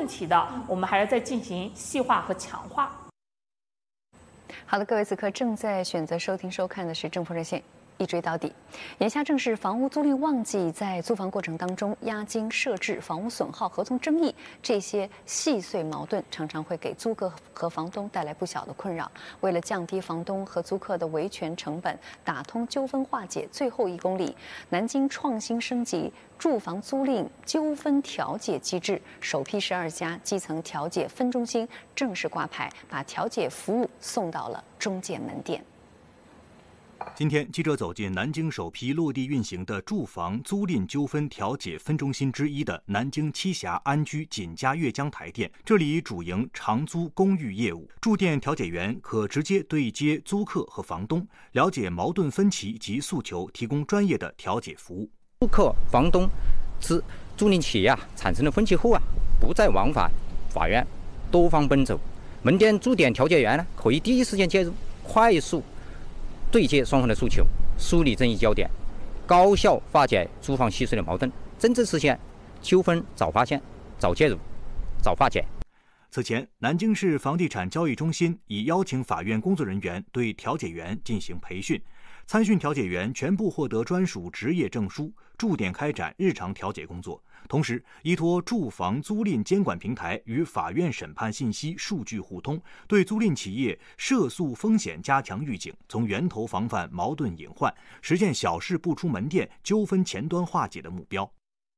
问题的，我们还要再进行细化和强化。 好的，各位，此刻正在选择收听收看的是正风热线。一追到底，眼下正是房屋租赁旺季，在租房过程当中，押金设置、房屋损耗、合同争议这些细碎矛盾，常常会给租客和房东带来不小的困扰。为了降低房东和租客的维权成本，打通纠纷化解最后1公里，南京创新升级住房租赁纠纷调解机制，首批12家基层调解分中心正式挂牌，把调解服务送到了中介门店。 今天，记者走进南京首批落地运行的住房租赁纠纷调解分中心之一的南京栖霞安居锦家悦江台店。这里主营长租公寓业务，住店调解员可直接对接租客和房东，了解矛盾分歧及诉求，提供专业的调解服务。 租客、房东之租赁企业产生了分歧后不再往返法院，多方奔走。门店驻点调解员可以第一时间介入，快速对接双方的诉求，梳理争议焦点，高效化解租房细碎的矛盾，真正实现纠纷早发现、早介入、早化解。 此前，南京市房地产交易中心已邀请法院工作人员对调解员进行培训，参训调解员全部获得专属职业证书，驻点开展日常调解工作。同时，依托住房租赁监管平台与法院审判信息数据互通，对租赁企业涉诉风险加强预警，从源头防范矛盾隐患，实现小事不出门店、纠纷前端化解的目标。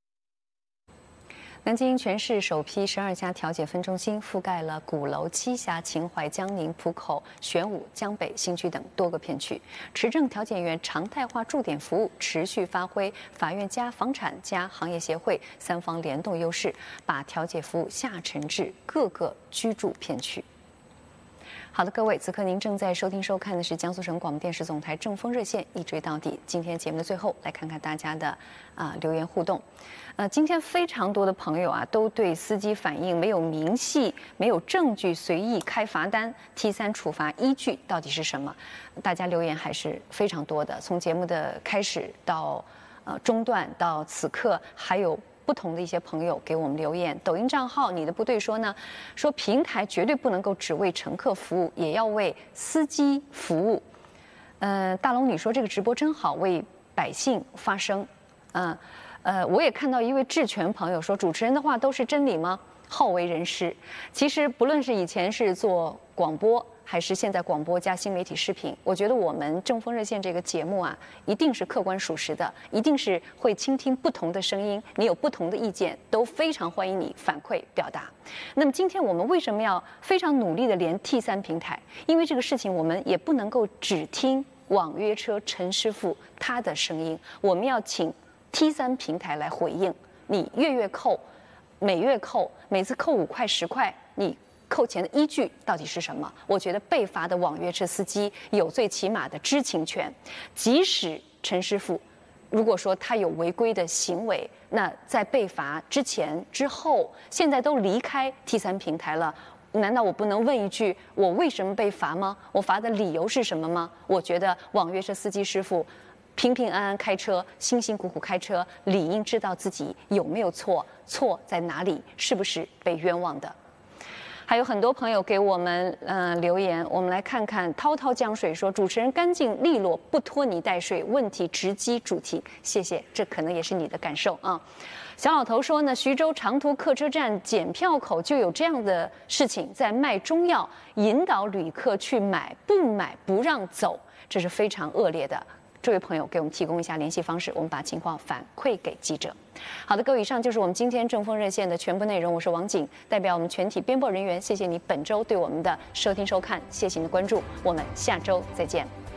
南京全市首批12家调解分中心覆盖了鼓楼、栖霞、秦淮、江宁、浦口、玄武、江北、新区等多个片区。持证调解员常态化驻点服务持续发挥法院加房产加行业协会3方联动优势，把调解服务下沉至各个居住片区。好的，各位，此刻您正在收听收看的是江苏省广播电视总台正风热线一追到底。今天节目的最后，来看看大家的留言互动。今天非常多的朋友都对司机反映没有明细、没有证据随意开罚单 ，T3 处罚依据到底是什么？大家留言还是非常多的。从节目的开始到中段到此刻，还有不同的一些朋友给我们留言。抖音账号你的部队说呢，说平台绝对不能够只为乘客服务，也要为司机服务。大龙女说这个直播真好，为百姓发声。我也看到一位智权朋友说，主持人的话都是真理吗？好为人师。其实不论是以前是做广播，还是现在广播加新媒体视频，我觉得我们正风热线这个节目一定是客观属实的，一定是会倾听不同的声音，你有不同的意见，都非常欢迎你反馈表达。那么今天我们为什么要非常努力的连 T3 平台？因为这个事情我们也不能够只听网约车陈师傅他的声音，我们要请 T3 平台来回应。你月月扣、每月扣，每次扣5块10块，你扣钱的依据到底是什么？我觉得被罚的网约车司机有最起码的知情权，即使陈师傅如果说他有违规的行为，那在被罚之前、之后，现在都离开 T3 平台了，难道我不能问一句，我为什么被罚吗？我罚的理由是什么吗？我觉得网约车司机师傅平平安安开车，辛辛苦苦开车，理应知道自己有没有错，错在哪里，是不是被冤枉的。还有很多朋友给我们留言，我们来看看。滔滔江水说，主持人干净利落，不拖泥带水，问题直击主题。谢谢，这可能也是你的感受啊。小老头说呢，徐州长途客车站检票口就有这样的事情，在卖中药，引导旅客去买，不买不让走，这是非常恶劣的。这位朋友给我们提供一下联系方式，我们把情况反馈给记者。好的，各位，以上就是我们今天正风热线的全部内容。我是王景，代表我们全体编播人员，谢谢你本周对我们的收听收看，谢谢你的关注，我们下周再见。